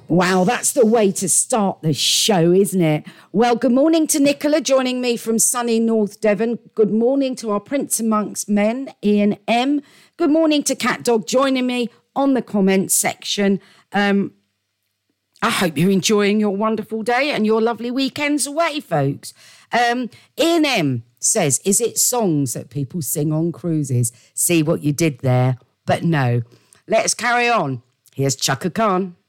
Wow, that's the way to start the show, isn't it? Well, good morning to Nicola joining me from sunny North Devon. Good morning to our Prince amongst men, Ian M. Good morning to Cat Dog joining me on the comments section. I hope you're enjoying your wonderful day and your lovely weekends away, folks. Ian M says, is it songs that people sing on cruises? See what you did there? But no. Let's carry on. Here's Chaka Khan.